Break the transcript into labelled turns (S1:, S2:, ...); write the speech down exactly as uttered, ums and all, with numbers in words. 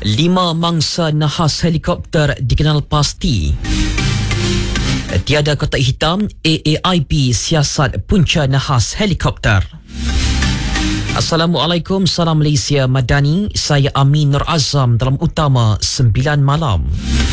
S1: Lima mangsa nahas helikopter dikenal pasti. Tiada kotak hitam, A A I P siasat punca nahas helikopter. Assalamualaikum, salam Malaysia Madani. Saya Amin Nur Azam dalam Utama sembilan Malam.